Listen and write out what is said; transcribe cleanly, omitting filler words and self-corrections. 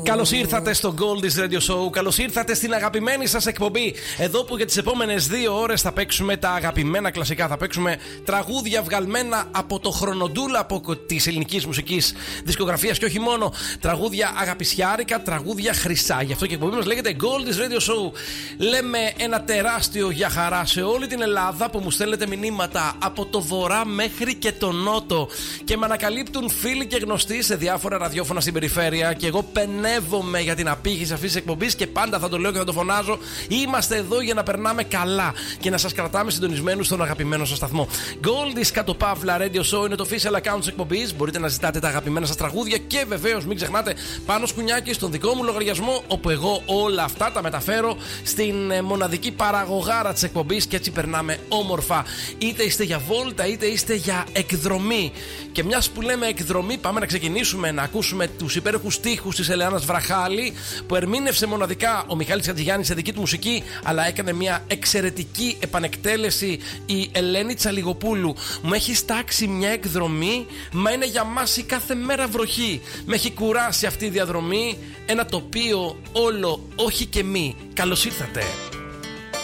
Καλώς ήρθατε στο Goldie's Radio Show. Καλώς ήρθατε στην αγαπημένη σας εκπομπή. Εδώ που για τις επόμενες 2 ώρες θα παίξουμε τα αγαπημένα κλασικά. Θα παίξουμε τραγούδια βγαλμένα από το χρονοτούλαπο της ελληνικής μουσικής δισκογραφίας και όχι μόνο. Τραγούδια αγαπησιάρικα, τραγούδια χρυσά. Γι' αυτό και η εκπομπή μας λέγεται Goldie's Radio Show. Λέμε ένα τεράστιο για χαρά σε όλη την Ελλάδα που μου στέλνετε μηνύματα από το βορρά μέχρι και το νότο και με ανακαλύπτουν φίλοι και γνωστοί σε διάφορα ραδιόφωνα στην περιφέρεια. Και εγώ πενεύομαι για την απήχηση αυτής της εκπομπής και πάντα θα το λέω και θα το φωνάζω. Είμαστε εδώ για να περνάμε καλά και να σας κρατάμε συντονισμένους στον αγαπημένο σας σταθμό. Goldie's κάτω παύλα Radio Show είναι το official account της εκπομπής. Μπορείτε να ζητάτε τα αγαπημένα σας τραγούδια και βεβαίως μην ξεχνάτε πάνω σκουνιάκι στον δικό μου λογαριασμό, όπου εγώ όλα αυτά τα μεταφέρω στην μοναδική παραγωγάρα της εκπομπής και έτσι περνάμε όμορφα. Είτε είστε για βόλτα είτε είστε για εκδρομή. Και μιας που λέμε εκδρομή, πάμε να ξεκινήσουμε να ακούσουμε τους υπέροχους στίχους της Ελεάνας Βραχάλη, που ερμήνευσε μοναδικά ο Μιχάλης Χατζηγιάννης σε δική του μουσική, αλλά έκανε μια εξαιρετική επανεκτέλεση η Ελένη Τσαλιγοπούλου. Μου έχει στάξει μια εκδρομή, μα είναι για μας η κάθε μέρα βροχή. Με έχει κουράσει αυτή η διαδρομή, ένα τοπίο όλο όχι και μη. Καλώς ήρθατε.